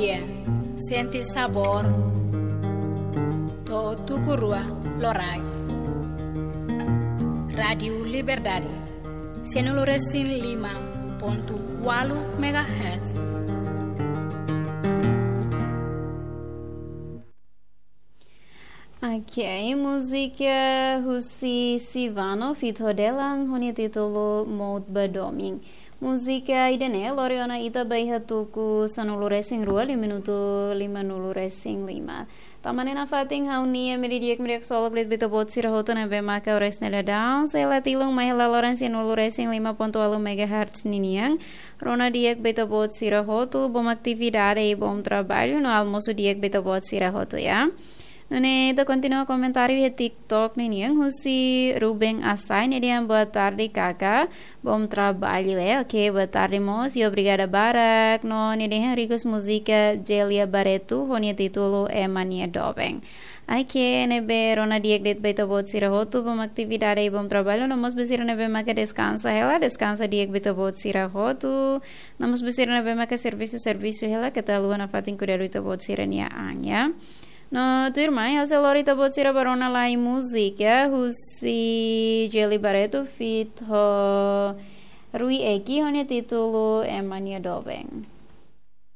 dia, senti sabor, to tukurua lorai. Radio Liberdade, 105.8 MHz. Ok, música Husi Sivano fito delang honi titulo Maut Bedoming. Música idene Loriona ita baihatuku sanulu racing rua 5 minuto 5 racing 5. Tamanena fating haunia meridiak meriak solo plit bito bot sirahoto na bemaka ores nela down sela tilung mahela loran sinulu racing 5.8 MHz niniang rona diak bito bot sirahoto bom atividade e bom trabalho no almoço diak bito bot sirahoto ya. Nune ito continua comentário e TikTok niniang Husi Ruben Asai niniang boa tarde kaka bom trabalho ok boa tarde mos e obrigada barak no niniang ricos música Jelia Barreto honia título Mania Dobeng ok nebe rona diek det beto bot sirahoto bom atividade e bom trabalho nomos besira nebe maka descansa diek beto bot sirahoto nomos besira nebe maka serviço hela kataluan na fatin kudaru ito bot sirania anya. No, tu irmã, eu sei Lorita Botsira Barona lá em música, Husi Jelia Barreto fit ho Rui Eki, onde título Mania Dobeng.